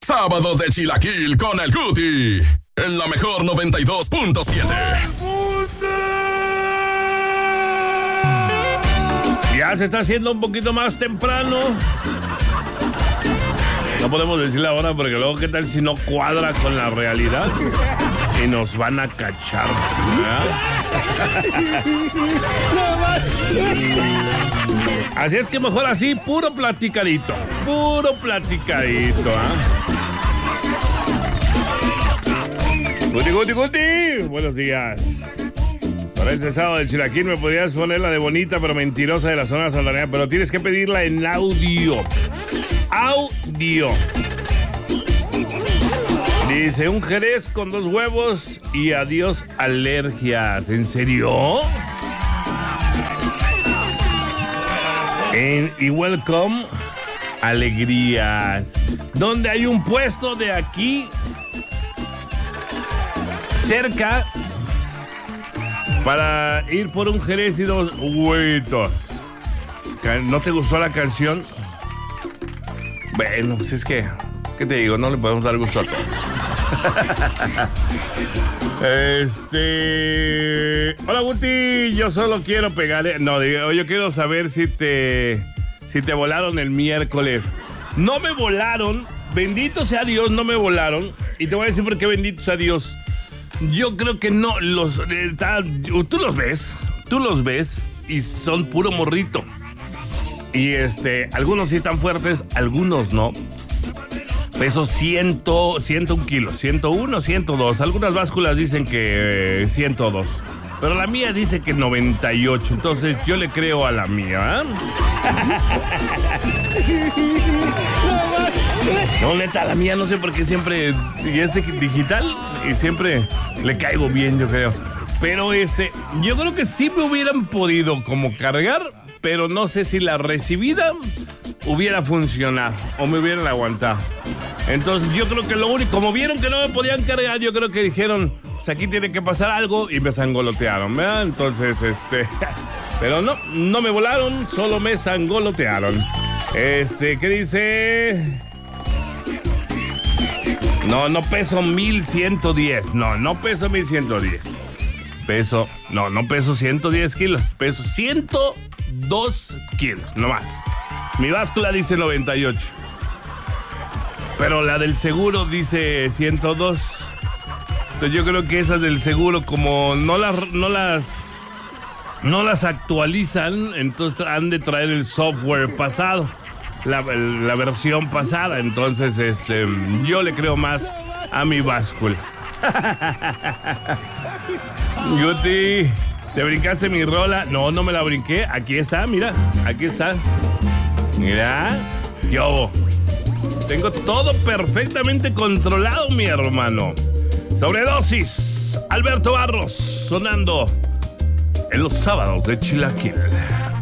Sábados de Chilaquil con el Cuti. En la mejor 92.7. Ya se está haciendo un poquito más temprano. No podemos decir la hora porque luego qué tal si no cuadra con la realidad y nos van a cachar. Así es que mejor así, puro platicadito. Puro platicadito, Guti. Buenos días. Para este sábado del Chilaquil me podrías poner la de bonita pero mentirosa de la zona santanera, pero tienes que pedirla en audio. Dice, un jerez con 2 huevos y adiós alergias. ¿En serio? Y welcome alegrías. ¿Dónde hay un puesto de aquí cerca para ir por un jerez y 2 huevitos? ¿No te gustó la canción? Bueno, pues es que, ¿qué te digo? No le podemos dar gusto a todos. Hola, Guti, yo solo quiero pegarle. No, yo quiero saber si te volaron el miércoles. No me volaron, bendito sea Dios, no me volaron. Y te voy a decir por qué bendito sea Dios. Yo creo que no, tú los ves y son puro morrito. Y algunos sí están fuertes, algunos no. Peso 101 kilos, 101, 102. Algunas básculas dicen que 102. Pero la mía dice que 98. Entonces yo le creo a la mía. No, neta, la mía no sé por qué siempre. Y digital y siempre le caigo bien, yo creo. Pero yo creo que sí me hubieran podido como cargar, pero no sé si la recibida hubiera funcionado o me hubieran aguantado. Entonces yo creo que lo único, como vieron que no me podían cargar, yo creo que dijeron, pues aquí tiene que pasar algo y me sangolotearon, ¿verdad? Entonces, pero no me volaron, solo me sangolotearon. ¿Qué dice? No peso 1110, no peso 1110. No peso 110 kilos, peso 102 kilos, no más. Mi báscula dice 98. Pero la del seguro dice 102. Entonces yo creo que esas del seguro, como no las actualizan, entonces han de traer el software pasado, la versión pasada. Entonces, yo le creo más a mi báscula. Guti, ¿te brincaste mi rola? No me la brinqué. Aquí está, mira. Aquí está. Mira. Yo tengo todo perfectamente controlado, mi hermano. Sobredosis. Alberto Barros sonando en los sábados de Chilaquil.